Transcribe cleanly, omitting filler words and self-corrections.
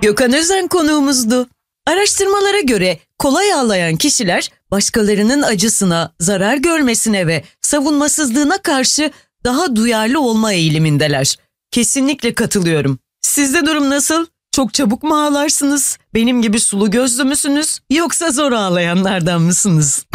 Gökhan Özen konuğumuzdu. Araştırmalara göre kolay ağlayan kişiler başkalarının acısına, zarar görmesine ve savunmasızlığına karşı daha duyarlı olma eğilimindeler. Kesinlikle katılıyorum. Sizde durum nasıl? Çok çabuk mu ağlarsınız? Benim gibi sulu gözlü müsünüz? Yoksa zor ağlayanlardan mısınız?